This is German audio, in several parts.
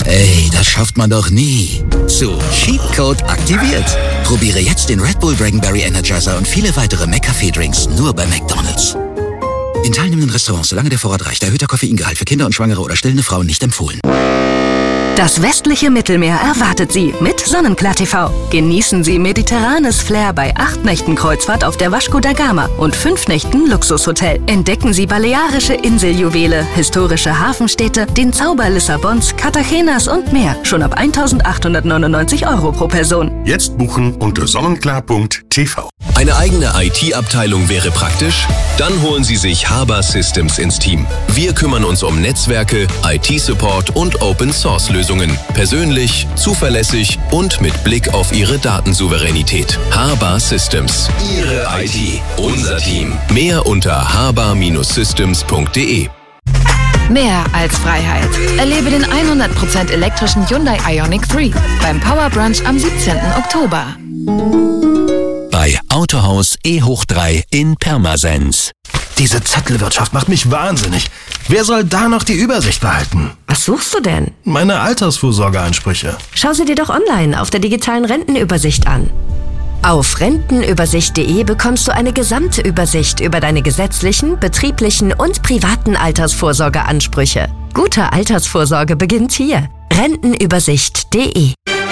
Ey, das schafft man doch nie. So, Cheatcode aktiviert. Probiere jetzt den Red Bull Dragonberry Energizer und viele weitere McCafé-Drinks nur bei McDonald's. In teilnehmenden Restaurants, solange der Vorrat reicht, erhöhter Koffeingehalt für Kinder und Schwangere oder stillende Frauen nicht empfohlen. Das westliche Mittelmeer erwartet Sie mit Sonnenklar TV. Genießen Sie mediterranes Flair bei 8 Nächten Kreuzfahrt auf der Vasco da Gama und 5 Nächten Luxushotel. Entdecken Sie balearische Inseljuwele, historische Hafenstädte, den Zauber Lissabons, Cartagenas und mehr. Schon ab 1.899 € pro Person. Jetzt buchen unter sonnenklar.tv. Eine eigene IT-Abteilung wäre praktisch? Dann holen Sie sich Haber Systems ins Team. Wir kümmern uns um Netzwerke, IT-Support und Open-Source-Lösungen. Persönlich, zuverlässig und mit Blick auf Ihre Datensouveränität. Haber Systems. Ihre IT. Unser Team. Mehr unter haber-systems.de. Mehr als Freiheit. Erlebe den 100% elektrischen Hyundai Ioniq 3 beim Power Brunch am 17. Oktober. Bei Autohaus E3 in Pirmasens. Diese Zettelwirtschaft macht mich wahnsinnig. Wer soll da noch die Übersicht behalten? Was suchst du denn? Meine Altersvorsorgeansprüche. Schau sie dir doch online auf der digitalen Rentenübersicht an. Auf rentenübersicht.de bekommst du eine gesamte Übersicht über deine gesetzlichen, betrieblichen und privaten Altersvorsorgeansprüche. Gute Altersvorsorge beginnt hier. Rentenübersicht.de.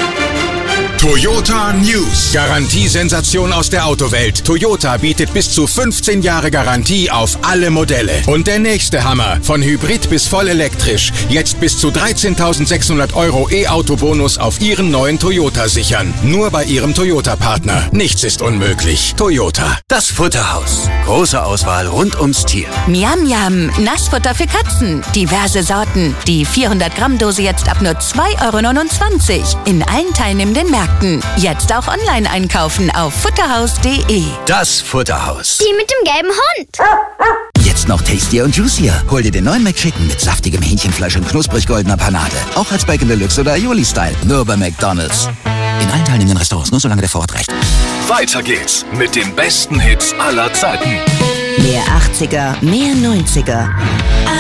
Toyota News. Garantiesensation aus der Autowelt. Toyota bietet bis zu 15 Jahre Garantie auf alle Modelle. Und der nächste Hammer. Von Hybrid bis voll elektrisch. Jetzt bis zu 13.600 € E-Auto-Bonus auf Ihren neuen Toyota sichern. Nur bei Ihrem Toyota-Partner. Nichts ist unmöglich. Toyota. Das Futterhaus. Große Auswahl rund ums Tier. Miam Miam. Nassfutter für Katzen. Diverse Sorten. Die 400-Gramm-Dose jetzt ab nur 2,29 € in allen teilnehmenden Märkten. Jetzt auch online einkaufen auf futterhaus.de. Das Futterhaus. Die mit dem gelben Hund. Jetzt noch tastier und juicier. Hol dir den neuen McChicken mit saftigem Hähnchenfleisch und knusprig goldener Panade. Auch als Bacon Deluxe oder Aioli-Style. Nur bei McDonald's. In allen teilnehmenden Restaurants, nur solange der Vorrat reicht. Weiter geht's mit den besten Hits aller Zeiten. Mehr 80er, mehr 90er.